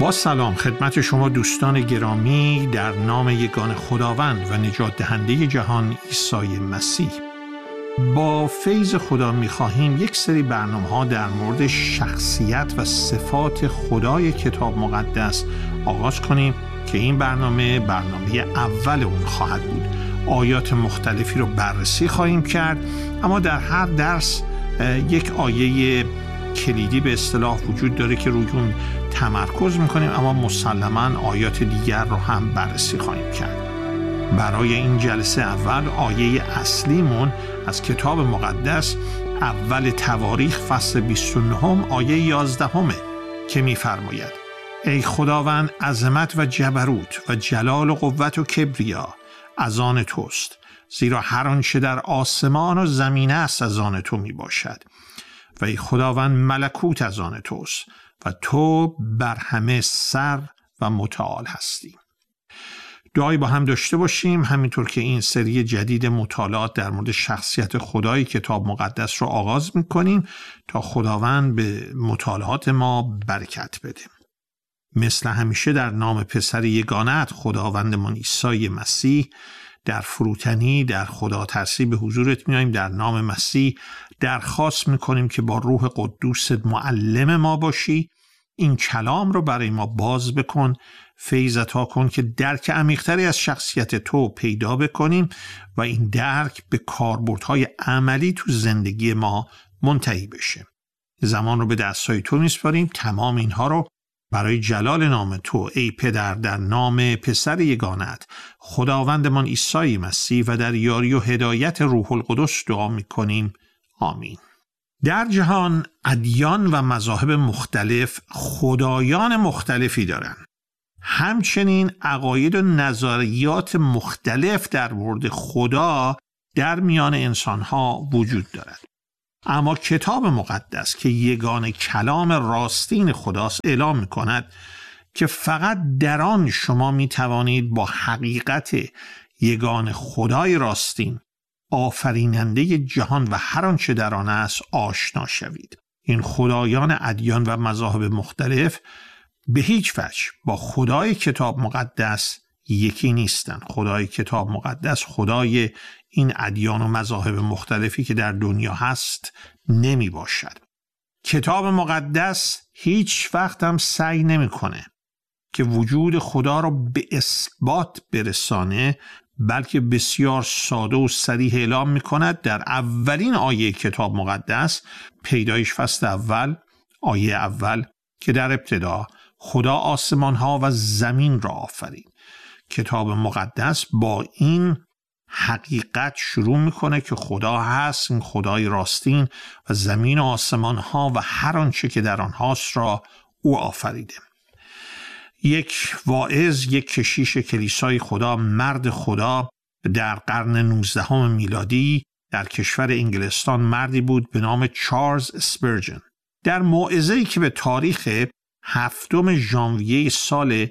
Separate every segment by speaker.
Speaker 1: با سلام خدمت شما دوستان گرامی در نام یگان خداوند و نجات دهنده جهان عیسی مسیح. با فیض خدا می‌خواهیم یک سری برنامه‌ها در مورد شخصیت و صفات خدای کتاب مقدس آغاز کنیم که این برنامه اول اون خواهد بود. آیات مختلفی رو بررسی خواهیم کرد، اما در هر درس یک آیه کلیدی به اصطلاح وجود داره که روی اون تمرکز میکنیم، اما مسلماً آیات دیگر رو هم بررسی خواهیم کرد. برای این جلسه اول آیه اصلیمون از کتاب مقدس اول تواریخ فصل 29 آیه 11 که میفرماید: ای خداوند، عظمت و جبروت و جلال و قوت و کبریا از آن توست، زیرا هر آنچه در آسمان و زمین است از آن تو می باشد. و ای خداوند، ملکوت از آن توست و تو بر همه سر و متعال هستی. دعایی با هم داشته باشیم، همینطور که این سری جدید مطالعات در مورد شخصیت خدای کتاب مقدس رو آغاز می‌کنیم تا خداوند به مطالعات ما برکت بده. مثل همیشه در نام پسر یگانه‌ات خداوندمان عیسی مسیح در فروتنی در خدا ترسی به حضورت میاییم. در نام مسیح درخواست میکنیم که با روح قدوست معلم ما باشی، این کلام رو برای ما باز بکن، فیض عطا کن که درک عمیق‌تری از شخصیت تو پیدا بکنیم و این درک به کاربردهای عملی تو زندگی ما منتهی بشه. زمان رو به دستای تو میسپاریم، تمام اینها رو برای جلال نام تو ای پدر، در نام پسر یگانه‌ات خداوندمان عیسی مسیح و در یاری و هدایت روح القدس دعا میکنیم. آمین. در جهان ادیان و مذاهب مختلف خدایان مختلفی دارند. همچنین عقاید و نظریات مختلف در مورد خدا در میان انسانها وجود دارد. اما کتاب مقدس که یگانه کلام راستین خداست اعلام می‌کند که فقط در آن شما می‌توانید با حقیقت یگانه خدای راستین، آفریننده جهان و هر آنچه در آن است آشنا شوید. این خدایان ادیان و مذاهب مختلف به هیچ وجه با خدای کتاب مقدس یکی نیستند. خدای کتاب مقدس خدای این ادیان و مذاهب مختلفی که در دنیا هست نمی باشد. کتاب مقدس هیچ وقت هم سعی نمی کنه که وجود خدا را به اثبات برسانه، بلکه بسیار ساده و صریح اعلام می کند. در اولین آیه کتاب مقدس، پیدایش فصل اول آیه اول، که در ابتدا خدا آسمان ها و زمین را آفرید. کتاب مقدس با این حقیقت شروع میکنه که خدا هست، این خدای راستین و زمین و آسمان ها و هر آنچه که در آنهاست را او آفریده. یک واعظ، یک کشیش کلیسای خدا، مرد خدا در قرن 19 میلادی در کشور انگلستان مردی بود به نام چارلز اسپرجن. در موعظه‌ای که به تاریخ 7 ژانویه سال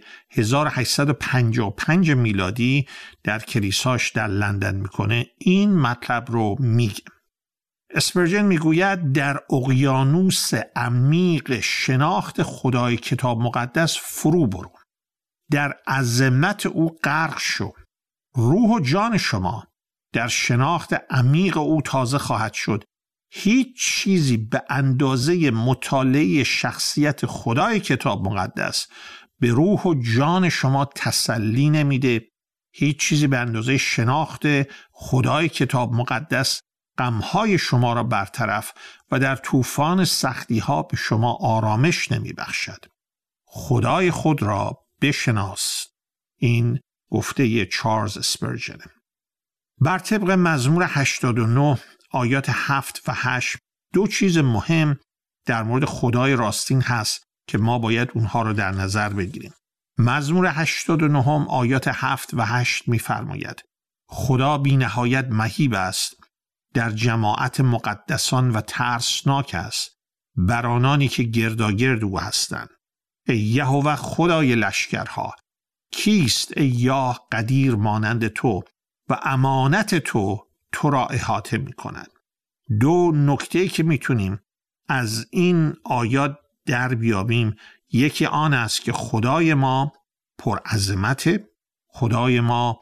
Speaker 1: 1855 میلادی در کلیساش در لندن میکنه، این مطلب رو میگه. اسپرجن میگوید در اقیانوس عمیق شناخت خدای کتاب مقدس فرو برو، در عظمت او غرق شو. روح و جان شما در شناخت عمیق او تازه خواهد شد. هیچ چیزی به اندازه مطالعه شخصیت خدای کتاب مقدس به روح و جان شما تسلی نمیده. هیچ چیزی به اندازه شناخت خدای کتاب مقدس غمهای شما را برطرف و در طوفان سختی ها به شما آرامش نمی بخشد. خدای خود را بشناس. این گفته چارلز اسپرجن. بر طبق مزمور 89 آیات 7 و 8 دو چیز مهم در مورد خدای راستین هست که ما باید اونها رو در نظر بگیریم. مزمور 89 آیات 7 و 8 می‌فرماید: خدا بی نهایت مهیب است، در جماعت مقدسان و ترسناک است بر آنانی که گرداگرد او هستند. ای یهوه خدای لشکرها، کیست ای یاه قدیر مانند تو و امانت تو را احاطه می کند. دو نکته که میتونیم از این آیات در بیابیم، یکی آن است که خدای ما پرعظمت، خدای ما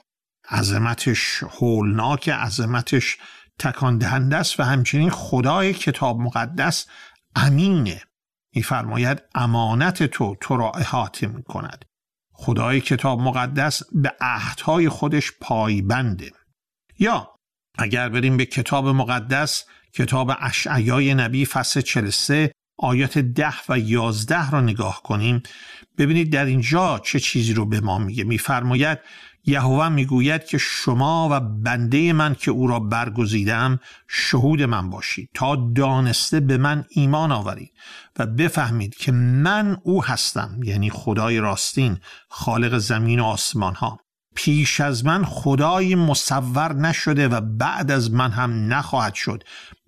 Speaker 1: عظمتش هولناک، عظمتش تکان دهنده است و همچنین خدای کتاب مقدس امینه. می‌فرماید امانت تو را احاطه می‌کند. خدای کتاب مقدس به عهدهای خودش پایبنده. یا اگر بریم به کتاب مقدس، کتاب اشعیای نبی فصل 43 آیات 10 و 11 را نگاه کنیم، ببینید در اینجا چه چیزی رو به ما میگه. می‌فرماید یهوه میگوید که شما و بنده من که او را برگزیدم شهود من باشید تا دانسته به من ایمان آورید و بفهمید که من او هستم، یعنی خدای راستین، خالق زمین و آسمان ها. پیش از من خدای مصور نشده و بعد از من هم نخواهد شد.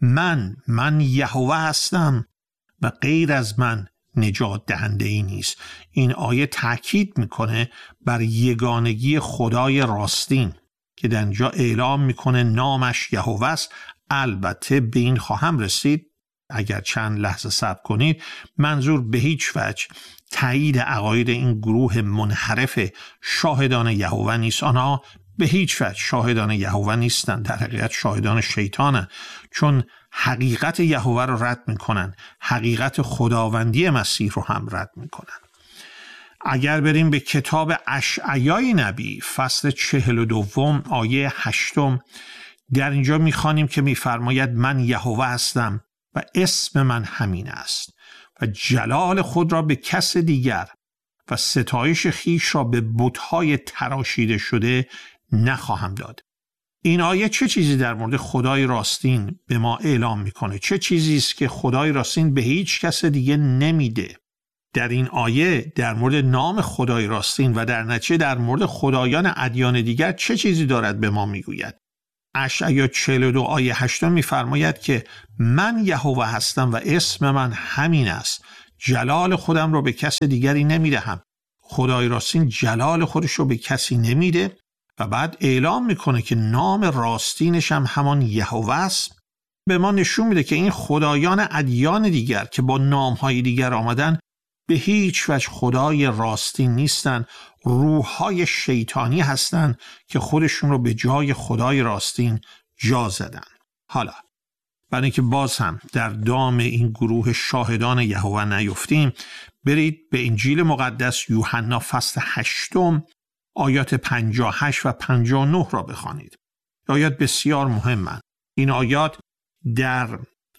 Speaker 1: من یهوه هستم و غیر از من نجات دهنده ای نیست. این آیه تاکید میکنه بر یگانگی خدای راستین که در اینجا اعلام میکنه نامش یهوه است. البته به این خواهم رسید، اگر چند لحظه صبر کنید. منظور به هیچ وجه تایید عقاید این گروه منحرف شاهدان یهوه نیست. آنها به هیچ وجه شاهدان یهوه نیستند، در حقیقت شاهدان شیطانند، چون حقیقت یهوه رو رد میکنن، حقیقت خداوندی مسیح رو هم رد میکنن. اگر بریم به کتاب اشعیای نبی فصل 42 آیه 8، در اینجا میخوانیم که میفرماید من یهوه هستم و اسم من همین است و جلال خود را به کس دیگر و ستایش خیش را به بت‌های تراشیده شده نخواهم داد. این آیه چه چیزی در مورد خدای راستین به ما اعلام میکنه؟ چه چیزی است که خدای راستین به هیچ کس دیگه نمیده؟ در این آیه در مورد نام خدای راستین و در نتیجه در مورد خدایان ادیان دیگر چه چیزی دارد به ما میگوید؟ اشعیا 42 آیه 8 میفرماید که من یهوه هستم و اسم من همین است، جلال خودم رو به کس دیگری نمیدهم. خدای راستین جلال خودش رو به کسی نمیده و بعد اعلام میکنه که نام راستینش هم همان یهوه است. به ما نشون میده که این خدایان ادیان دیگر که با نامهای دیگر آمدن به هیچ وجه خدای راستین نیستن، روحهای شیطانی هستن که خودشون رو به جای خدای راستین جا زدن. حالا برای اینکه باز هم در دام این گروه شاهدان یهوه نیفتیم، برید به انجیل مقدس یوحنا فصل 8 آیات 58 و 59 را بخوانید. آیات بسیار مهمند. این آیات در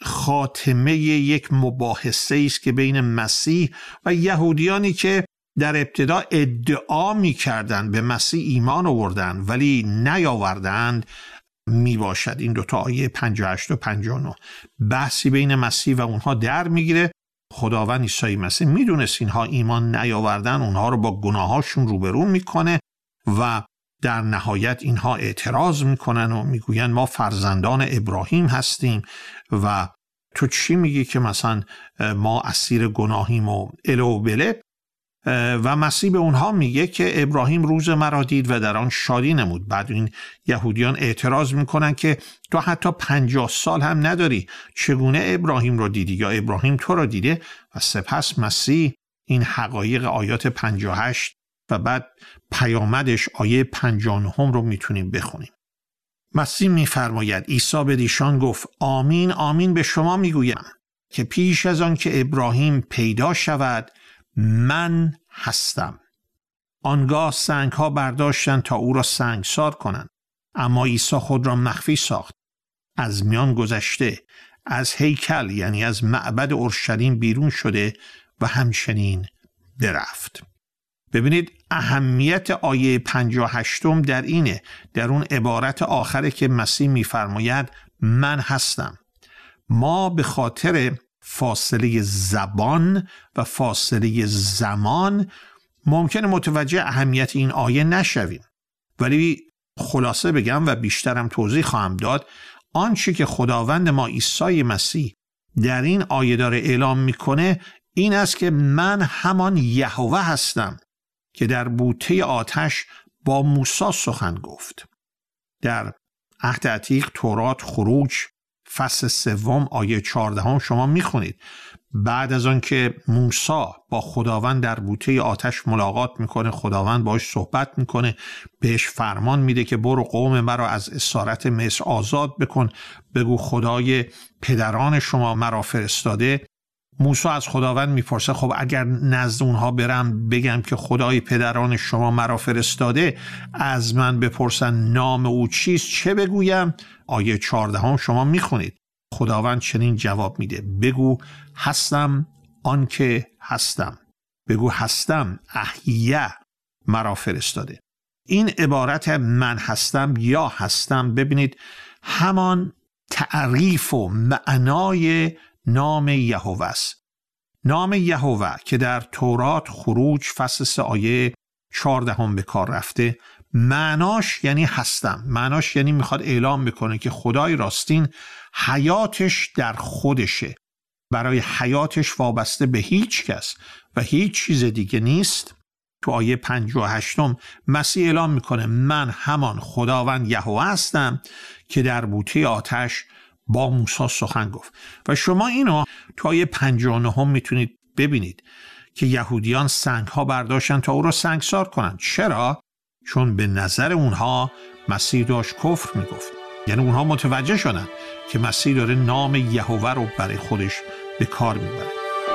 Speaker 1: خاتمه یک مباحثه است که بین مسیح و یهودیانی که در ابتدا ادعا می‌کردند به مسیح ایمان آوردند ولی نیاوردند می باشد. این دوتا آیه 58 و 59 بحثی بین مسیح و اونها در میگیره. خداوند عیسی مسیح میدونست اینها ایمان نیاوردن، اونها رو با گناهاشون روبرو میکنه و در نهایت اینها اعتراض میکنن و میگوین ما فرزندان ابراهیم هستیم و تو چی میگی که مثلا ما اسیر گناهیم و اله و بله. و مسیح به اونها میگه که ابراهیم روز مرا دید و در آن شادی نمود. بعد این یهودیان اعتراض میکنن که تو حتی 50 سال هم نداری، چگونه ابراهیم رو دیدی یا ابراهیم تو رو دیده؟ و سپس مسیح این حقایق آیات 58 و بعد پیامدش آیه 59 رو میتونیم بخونیم. مسیح میفرماید عیسی به ایشان گفت آمین آمین به شما میگویم که پیش از آن که ابراهیم پیدا شود من هستم. آنگاه سنگ ها برداشتند تا او را سنگسار کنند، اما عیسی خود را مخفی ساخت، از میان گذشته، از هیکل یعنی از معبد اورشلیم بیرون شده و همچنین برفت. ببینید اهمیت آیه 58 در اینه، در اون عبارت آخره که مسیح میفرماید من هستم. ما به خاطر فاصله زبان و فاصله زمان ممکنه متوجه اهمیت این آیه نشویم، ولی خلاصه بگم و بیشترم توضیح خواهم داد، آنچه که خداوند ما عیسی مسیح در این آیه داره اعلام میکنه این است که من همان یهوه هستم که در بوته آتش با موسی سخن گفت. در عهد عتیق تورات خروج فصل 3 آیه 14 شما میخونید بعد از آن که موسی با خداوند در بوته آتش ملاقات میکنه، خداوند باهاش صحبت میکنه، بهش فرمان میده که برو قوم مرا از اسارت مصر آزاد بکن، بگو خدای پدران شما مرا فرستاده. موسی از خداوند میپرسه خب اگر نزد اونها برم بگم که خدای پدران شما مرا فرستاده، از من بپرسن نام او چیست، چه بگویم؟ آیه 14 شما میخونید. خداوند چنین جواب میده: بگو هستم آنکه هستم. بگو هستم احیه مرا فرستاده. این عبارت من هستم یا هستم، ببینید همان تعریف و معنای نام یهوه است. نام یهوه که در تورات خروج فصل 3 آیه 14 به کار رفته، معناش یعنی هستم. معناش یعنی میخواد اعلام بکنه که خدای راستین حیاتش در خودشه، برای حیاتش وابسته به هیچ کس و هیچ چیز دیگه نیست. تو آیه 58 مسیح اعلام میکنه من همان خداوند یهوه هستم که در بوته آتش با موسی سخن گفت. و شما اینو تو آیه 59 میتونید ببینید که یهودیان سنگ ها برداشتن تا او را سنگسار کنند. چرا؟ چون به نظر اونها مسیح داشت کفر میگفت. یعنی اونها متوجه شدن که مسیح داره نام یهوه رو برای خودش به کار میبره.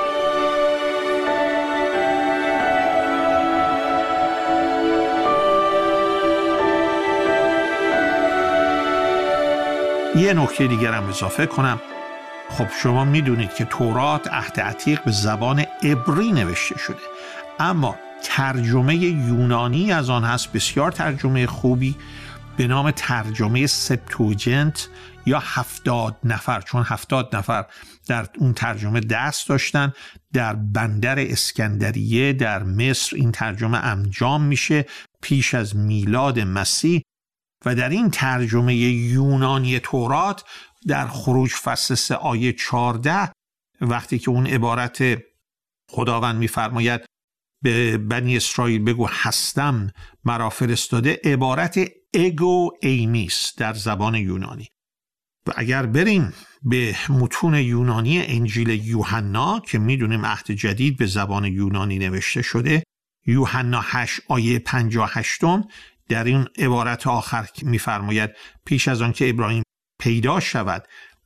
Speaker 1: یه نکته دیگر هم اضافه کنم. خب شما میدونید که تورات عهد عتیق به زبان عبری نوشته شده، اما ترجمه یونانی از آن هست، بسیار ترجمه خوبی، به نام ترجمه سپتوجنت یا 70 نفر، چون 70 نفر در اون ترجمه دست داشتن. در بندر اسکندریه در مصر این ترجمه انجام میشه پیش از میلاد مسیح. و در این ترجمه یونانی تورات در خروج فصل 3 آیه 14 وقتی که اون عبارت خداوند میفرماید به بنی اسرائیل بگو هستم مرا فرستاده، عبارت اگو ایمیس در زبان یونانی. و اگر بریم به متون یونانی انجیل یوحنا که میدونیم عهد جدید به زبان یونانی نوشته شده، یوحنا 8 آیه 58 در این عبارت آخر میفرماید پیش از آن که ابراهیم پیدا شود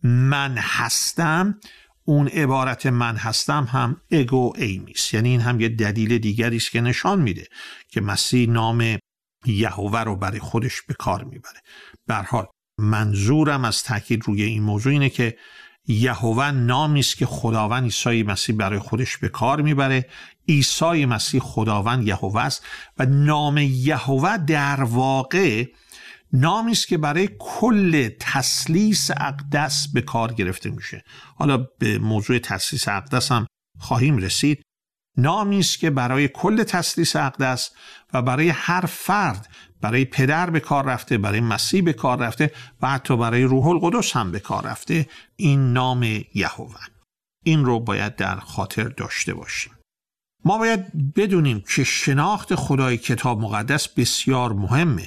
Speaker 1: من هستم، اون عبارت من هستم هم اگو ایمیس. یعنی این هم یه دلیل دیگری است که نشان میده که مسیح نام یهوه رو برای خودش به کار میبره. به هر حال منظورم از تاکید روی این موضوع اینه که یهوه نامی است که خداوند عیسی مسیح برای خودش به کار میبره. عیسی مسیح خداوند یهوه است و نام یهوه در واقع نامی است که برای کل تثلیث اقدس به کار گرفته میشه. حالا به موضوع تثلیث اقدس هم خواهیم رسید. نامی است که برای کل تثلیث اقدس و برای هر فرد، برای پدر به کار رفته، برای مسیح به کار رفته و حتی برای روح القدس هم به کار رفته. این نام یهوه، این رو باید در خاطر داشته باشیم. ما باید بدونیم که شناخت خدای کتاب مقدس بسیار مهمه.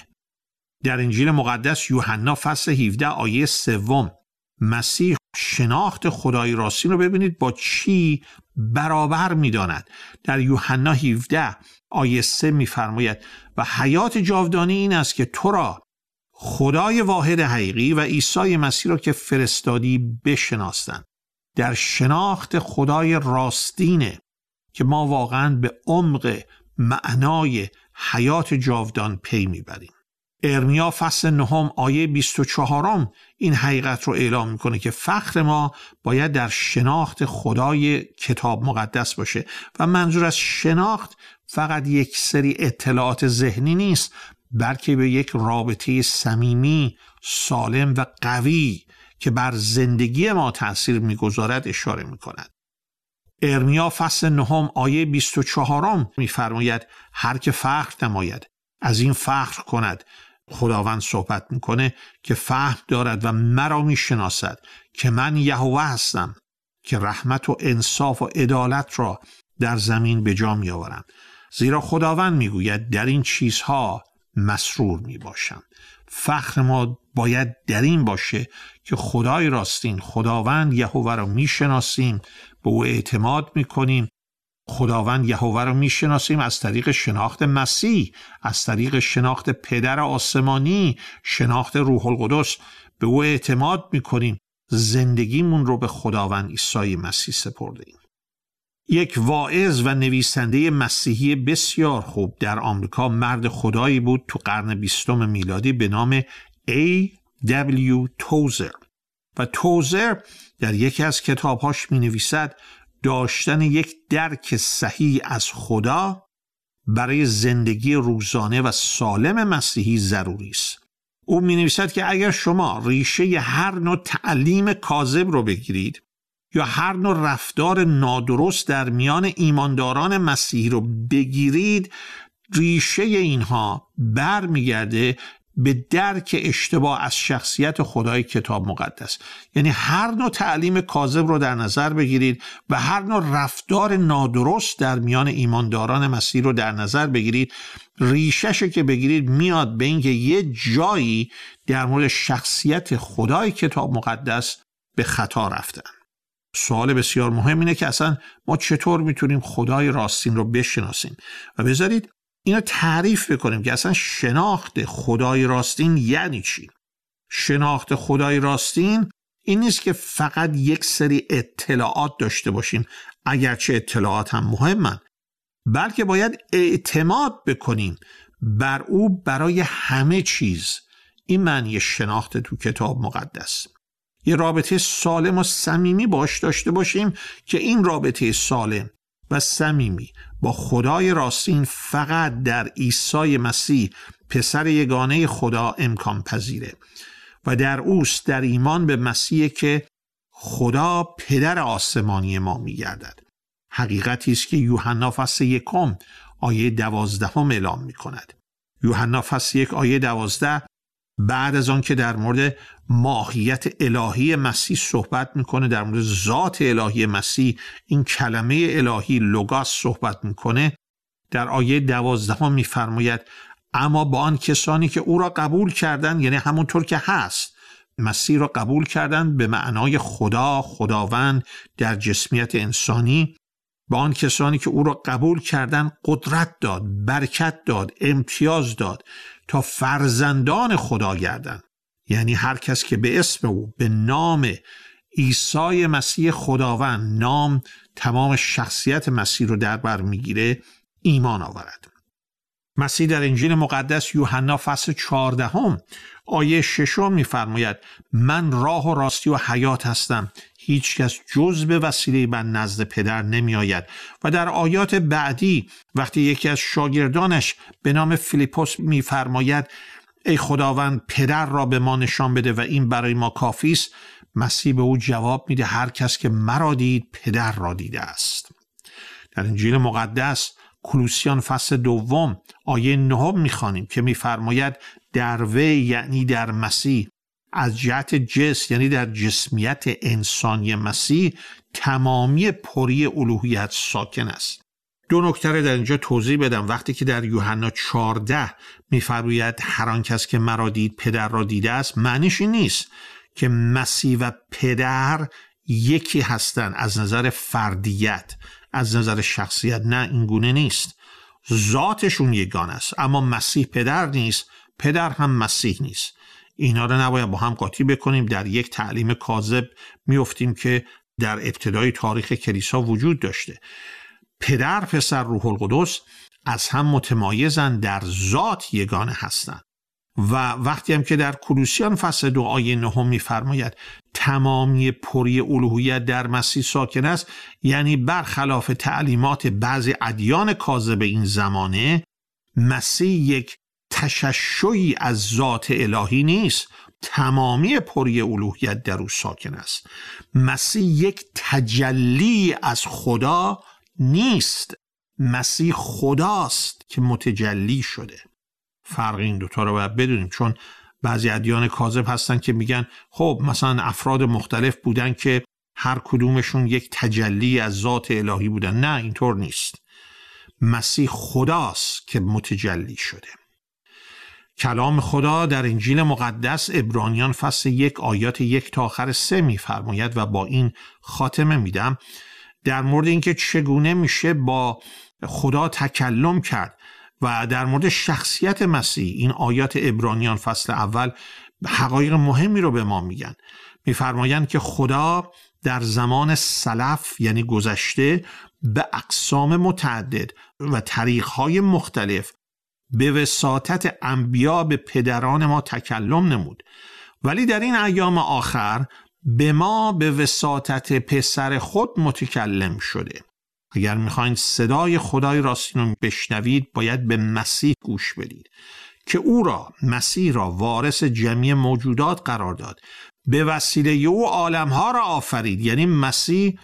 Speaker 1: در انجیل مقدس یوحنا فصل 17 آیه 3 مسیح شناخت خدای راستین رو ببینید با چی برابر می‌داند. در یوحنا 17 آیه 3 می‌فرماید و حیات جاودانی این است که تو را خدای واحد حقیقی و عیسی مسیح را که فرستادی بشناسند. در شناخت خدای راستینه که ما واقعاً به عمق معنای حیات جاودان پی میبریم. ارمیا فصل 9 آیه 24 این حقیقت رو اعلام میکنه که فخر ما باید در شناخت خدای کتاب مقدس باشه و منظور از شناخت فقط یک سری اطلاعات ذهنی نیست، بلکه به یک رابطه صمیمی، سالم و قوی که بر زندگی ما تأثیر میگذارد اشاره میکند. ارمیا فصل 9 آیه 24 میفرماید هر که فخر نماید از این فخر کند. خداوند صحبت میکنه که فهم دارد و مرا میشناسد که من یهوه هستم که رحمت و انصاف و عدالت را در زمین به جا میآورم. زیرا خداوند میگوید در این چیزها مسرور میباشم. فخر ما باید در این باشه که خدای راستین خداوند یهوه را میشناسیم، به او اعتماد میکنیم. خداوند یهوه رو میشناسیم از طریق شناخت مسیح، از طریق شناخت پدر آسمانی، شناخت روح القدس. به او اعتماد میکنیم، زندگیمون رو به خداوند عیسی مسیح سپرده ایم. یک واعظ و نویسنده مسیحی بسیار خوب در آمریکا، مرد خدایی بود تو قرن 20 میلادی به نام A.W. توزر. و توزر در یکی از کتابهاش می نویسد داشتن یک درک صحیح از خدا برای زندگی روزانه و سالم مسیحی ضروری است. او می نویسد که اگر شما ریشه هر نوع تعلیم کاذب رو بگیرید یا هر نوع رفتار نادرست در میان ایمانداران مسیحی رو بگیرید، ریشه اینها برمیگرده به درک اشتباه از شخصیت خدای کتاب مقدس. یعنی هر نوع تعلیم کاذب رو در نظر بگیرید و هر نوع رفتار نادرست در میان ایمانداران مسیح رو در نظر بگیرید، ریشه‌ش که بگیرید میاد به اینکه یه جایی در مورد شخصیت خدای کتاب مقدس به خطا رفتن. سوال بسیار مهم اینه که اصلا ما چطور میتونیم خدای راستین رو بشناسیم و بذارید اینو تعریف بکنیم که اصلا شناخت خدای راستین یعنی چی. شناخت خدای راستین این نیست که فقط یک سری اطلاعات داشته باشیم، اگرچه اطلاعات هم مهمن، بلکه باید اعتماد بکنیم بر او برای همه چیز. این معنی شناخت تو کتاب مقدس. یه رابطه سالم و صمیمی باش داشته باشیم که این رابطه سالم و صمیمی با خدای راستین فقط در عیسی مسیح پسر یگانه خدا امکان پذیره و در اوست، در ایمان به مسیح که خدا پدر آسمانی ما می‌گردد. حقیقتی است که یوحنا فصل 1 آیه 12 اعلام می‌کند. یوحنا فصل 1 آیه 12 بعد از آن که در مورد ماهیت الهی مسیح صحبت میکنه، در مورد ذات الهی مسیح، این کلمه الهی لوگاس صحبت میکنه، در آیه 12 میفرماید اما با آن کسانی که او را قبول کردند، یعنی همونطور که هست مسیح را قبول کردند به معنای خداوند در جسمیت انسانی، با آن کسانی که او را قبول کردند قدرت داد، برکت داد، امتیاز داد تا فرزندان خدا گردند. یعنی هر کس که به اسم او، به نام عیسی مسیح خداوند، نام تمام شخصیت مسیح رو در بر میگیره، ایمان آورد. مسیح در انجیل مقدس یوحنا فصل 14 آیه 6 میفرماید من راه و راستی و حیات هستم، هیچ کس جز به وسیله من نزد پدر نمی آید. و در آیات بعدی وقتی یکی از شاگردانش به نام فیلیپوس میفرماید ای خداوند پدر را به ما نشان بده و این برای ما کافی است، مسیح به او جواب میده هر کس که مرا دید پدر را دیده است. در انجیل مقدس کولوسیان فصل 2 آیه 9 میخوانیم که میفرماید در وی، یعنی در مسیح، از جهت جسم، یعنی در جسمیت انسانی مسیح، تمامی پری الوهیت ساکن است. دو نکته در اینجا توضیح بدم. وقتی که در یوحنا 14 میفرماید هر آن کس که مرا دید پدر را دیده است، معنیش این نیست که مسیح و پدر یکی هستند از نظر فردیت، از نظر شخصیت. نه، این گونه نیست. ذاتشون یگانه است، اما مسیح پدر نیست، پدر هم مسیح نیست. اینا رو نباید با هم قاطی بکنیم. در یک تعلیم کاذب میافتیم که در ابتدای تاریخ کلیسا وجود داشته. پدر، پسر، روح القدس از هم متمایزن، در ذات یگانه هستند. و وقتی هم که در کولوسیان فصل 2 آیه 9 میفرماید تمامی پری الوهیت در مسیح ساکن است، یعنی برخلاف تعلیمات بعضی ادیان کاذب این زمانه، مسیح یک تششعی از ذات الهی نیست، تمامی پری الوهیت در او ساکن است. مسیح یک تجلی از خدا نیست، مسیح خداست که متجلی شده. فرق این دوتا رو باید بدونیم، چون بعضی ادیان کاذب هستن که میگن خب مثلا افراد مختلف بودن که هر کدومشون یک تجلی از ذات الهی بودن. نه، اینطور نیست. مسیح خداست که متجلی شده. کلام خدا در انجیل مقدس عبرانیان فصل 1 آیات 1 تا آخر 3 میفرماید و با این خاتمه میدم. در مورد اینکه چگونه میشه با خدا تکلم کرد و در مورد شخصیت مسیح. این آیات عبرانیان فصل اول حقایق مهمی رو به ما میگن. میفرمایند که خدا در زمان سلف یعنی گذشته به اقسام متعدد و طریقهای مختلف به وساطت انبیا به پدران ما تکلم نمود، ولی در این ایام آخر به ما به وساطت پسر خود متکلم شده. اگر میخواین صدای خدای راستین رو بشنوید باید به مسیح گوش بدید که او را، مسیح را وارث جمعی موجودات قرار داد، به وسیله او عالمها را آفرید. یعنی مسیح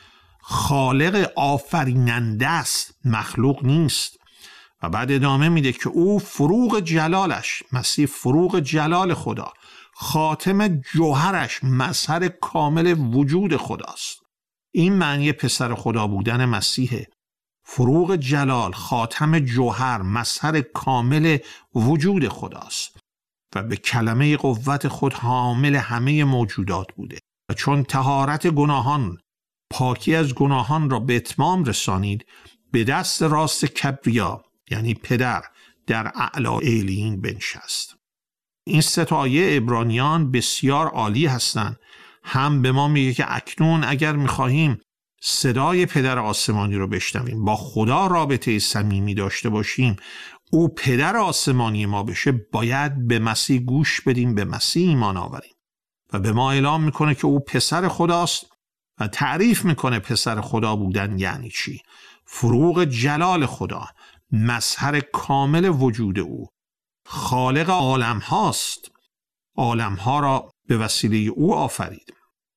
Speaker 1: خالق آفریننده است، مخلوق نیست. و بعد ادامه میده که او فروغ جلالش، مسیح فروغ جلال خدا، خاتم جوهرش، مظهر کامل وجود خداست. این معنی پسر خدا بودن مسیحه. فروغ جلال، خاتم جوهر، مظهر کامل وجود خداست و به کلمه قوت خود حامل همه موجودات بوده و چون طهارت گناهان، پاکی از گناهان را به اتمام رسانید، به دست راست کبریا یعنی پدر در اعلی علیین بنشست. این سه تا آیه عبرانیان بسیار عالی هستند. هم به ما میگه که اکنون اگر میخواهیم صدای پدر آسمانی رو بشنویم، با خدا رابطه صمیمی داشته باشیم، او پدر آسمانی ما بشه، باید به مسیح گوش بدیم، به مسیح ایمان آوریم. و به ما اعلام میکنه که او پسر خداست و تعریف میکنه پسر خدا بودن یعنی چی. فروغ جلال خدا، مظهر کامل وجود او، خالق عالم هاست، عالم ها را به وسیله او آفرید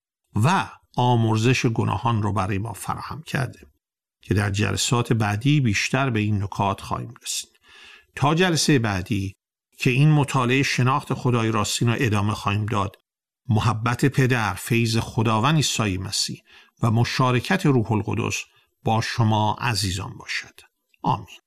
Speaker 1: و آمرزش گناهان رو برای ما فراهم کرده که در جلسات بعدی بیشتر به این نکات خواهیم رسید. تا جلسه بعدی که این مطالعه شناخت خدای راستین رو ادامه خواهیم داد، محبت پدر، فیض خداوند عیسی مسیح و مشارکت روح القدس با شما عزیزان باشد. آمین.